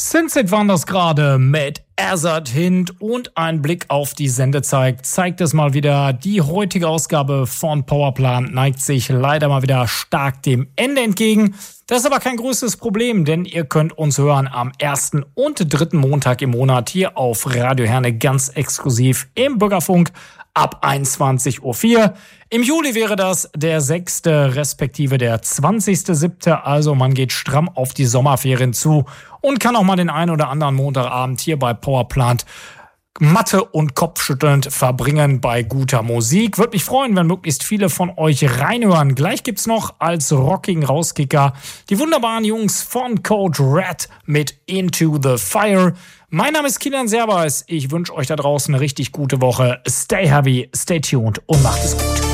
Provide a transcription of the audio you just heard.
Sunset waren das gerade mit Azad Hint und ein Blick auf die Sendezeit zeigt es mal wieder. Die heutige Ausgabe von Powerplant neigt sich leider mal wieder stark dem Ende entgegen. Das ist aber kein größeres Problem, denn ihr könnt uns hören am 1. und 3. Montag im Monat hier auf Radio Herne ganz exklusiv im Bürgerfunk ab 21.04 Uhr. Im Juli wäre das der 6. respektive der 20.07. Also man geht stramm auf die Sommerferien zu und kann auch mal den einen oder anderen Montagabend hier bei Powerplant Matte und kopfschüttelnd verbringen bei guter Musik. Würde mich freuen, wenn möglichst viele von euch reinhören. Gleich gibt's noch als rockigen Rauskicker die wunderbaren Jungs von Code Red mit Into the Fire. Mein Name ist Kilian Serbers. Ich wünsche euch da draußen eine richtig gute Woche. Stay heavy, stay tuned und macht es gut.